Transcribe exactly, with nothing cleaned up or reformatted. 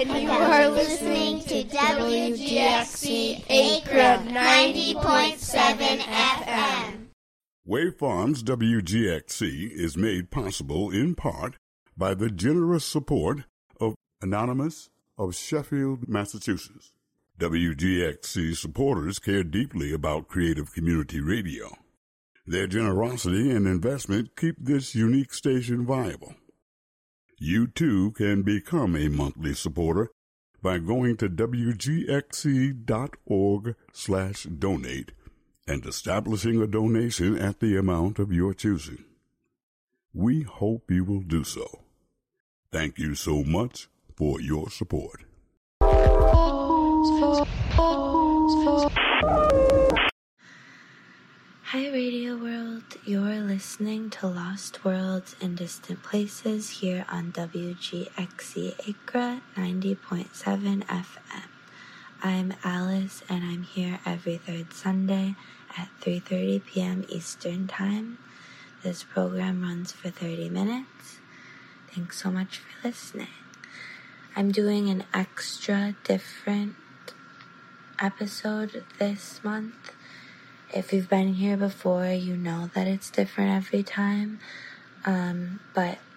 and you are listening to W G X C Acra ninety point seven F M. Wave Farms W G X C is made possible in part by the generous support of Anonymous of Sheffield, Massachusetts. W G X C supporters care deeply about creative community radio. Their generosity and investment keep this unique station viable. You too can become a monthly supporter by going to W G X C dot org slash donate and establishing a donation at the amount of your choosing. We hope you will do so. Thank you so much for your support. Hi Radio World, you're listening to Lost Worlds in Distant Places here on W G X C Acra ninety point seven F M. I'm Alice and I'm here every third Sunday at three thirty p.m. Eastern Time. This program runs for thirty minutes. Thanks so much for listening. I'm doing an extra different episode this month. If you've been here before, you know that it's different every time. Um, but